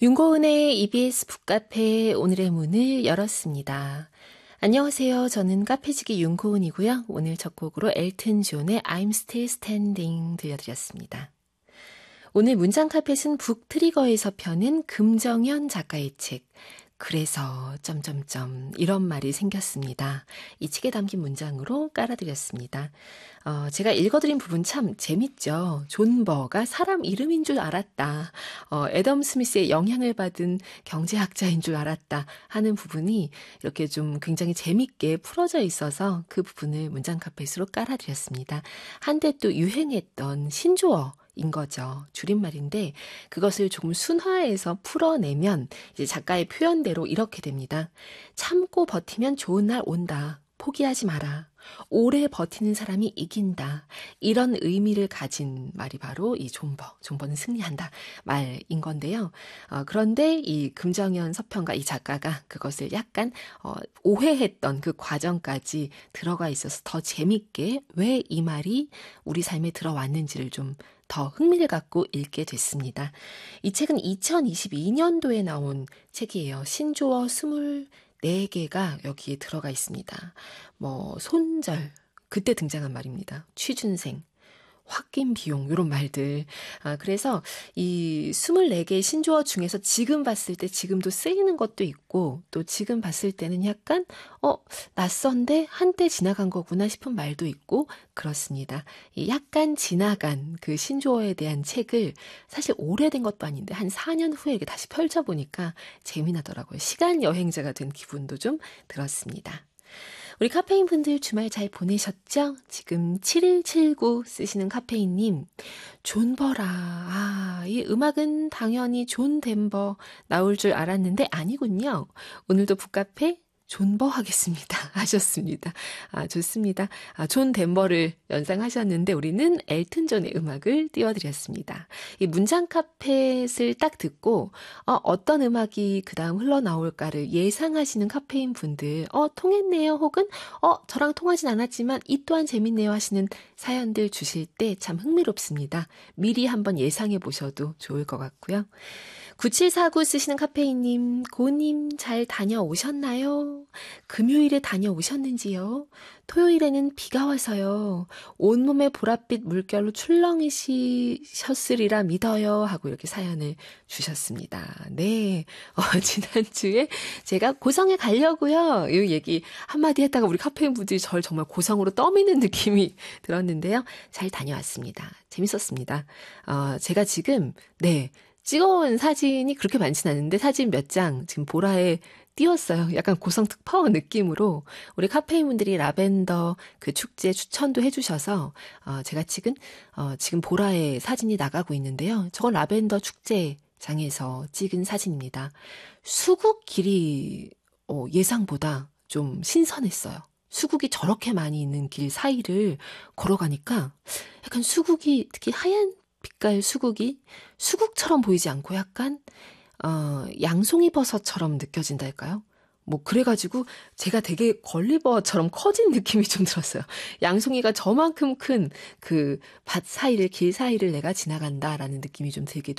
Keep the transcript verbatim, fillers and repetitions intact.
윤고은의 이비에스 북카페 오늘의 문을 열었습니다. 안녕하세요. 저는 카페지기 윤고은이고요. 오늘 첫 곡으로 엘튼 존의 I'm Still Standing 들려드렸습니다. 오늘 문장 카펫은 북트리거에서 펴는 금정현 작가의 책 그래서 점점점 이런 말이 생겼습니다. 이 책에 담긴 문장으로 깔아드렸습니다. 어, 제가 읽어드린 부분 참 재밌죠. 존버가 사람 이름인 줄 알았다. 어, 애덤 스미스의 영향을 받은 경제학자인 줄 알았다 하는 부분이 이렇게 좀 굉장히 재밌게 풀어져 있어서 그 부분을 문장 카펫으로 깔아드렸습니다. 한때 또 유행했던 신조어 인 거죠. 줄임말인데 그것을 조금 순화해서 풀어내면 이제 작가의 표현대로 이렇게 됩니다. 참고 버티면 좋은 날 온다. 포기하지 마라. 오래 버티는 사람이 이긴다. 이런 의미를 가진 말이 바로 이 존버, 존버는 승리한다 말인 건데요. 어, 그런데 이 금정현 서평가 이 작가가 그것을 약간 어, 오해했던 그 과정까지 들어가 있어서 더 재밌게 왜 이 말이 우리 삶에 들어왔는지를 좀 더 흥미를 갖고 읽게 됐습니다. 이 책은 이천이십이 년도에 나온 책이에요. 신조어 스물네 개가 여기에 들어가 있습니다. 뭐 손절, 그때 등장한 말입니다. 취준생, 확인 비용 이런 말들. 아, 그래서 이 스물네 개의 신조어 중에서 지금 봤을 때 지금도 쓰이는 것도 있고 또 지금 봤을 때는 약간 어 낯선데 한때 지나간 거구나 싶은 말도 있고 그렇습니다. 이 약간 지나간 그 신조어에 대한 책을 사실 오래된 것도 아닌데 한 사 년 후에 이렇게 다시 펼쳐보니까 재미나더라고요. 시간 여행자가 된 기분도 좀 들었습니다. 우리 카페인 분들 주말 잘 보내셨죠? 지금 칠일칠구 쓰시는 카페인님, 존버라. 아, 이 음악은 당연히 존 덴버 나올 줄 알았는데 아니군요. 오늘도 북카페 존버 하겠습니다. 하셨습니다. 아, 좋습니다. 아, 존 덴버를 연상하셨는데 우리는 엘튼 존의 음악을 띄워드렸습니다. 이 문장 카펫을 딱 듣고 어, 어떤 음악이 그 다음 흘러나올까를 예상하시는 카페인 분들 어, 통했네요. 혹은 어, 저랑 통하진 않았지만 이 또한 재밌네요 하시는 사연들 주실 때 참 흥미롭습니다. 미리 한번 예상해 보셔도 좋을 것 같고요. 구칠사구 쓰시는 카페인님, 고님 잘 다녀오셨나요? 금요일에 다녀오셨는지요? 토요일에는 비가 와서요. 온몸에 보랏빛 물결로 출렁이셨으리라 믿어요. 하고 이렇게 사연을 주셨습니다. 네, 어, 지난주에 제가 고성에 가려고요. 이 얘기 한마디 했다가 우리 카페인 분들이 저를 정말 고성으로 떠미는 느낌이 들었는데요. 잘 다녀왔습니다. 재밌었습니다. 어, 제가 지금, 네, 찍어온 사진이 그렇게 많진 않은데 사진 몇 장 지금 보라에 띄웠어요. 약간 고성 특파원 느낌으로 우리 카페인 분들이 라벤더 그 축제 추천도 해주셔서 어, 제가 찍은 어, 지금 보라에 사진이 나가고 있는데요. 저건 라벤더 축제장에서 찍은 사진입니다. 수국 길이 어, 예상보다 좀 신선했어요. 수국이 저렇게 많이 있는 길 사이를 걸어가니까 약간 수국이 특히 하얀 빛깔 수국이 수국처럼 보이지 않고 약간 어, 양송이 버섯처럼 느껴진달까요? 뭐 그래가지고 제가 되게 걸리버처럼 커진 느낌이 좀 들었어요. 양송이가 저만큼 큰 그 밭 사이를 길 사이를 내가 지나간다라는 느낌이 좀 들기도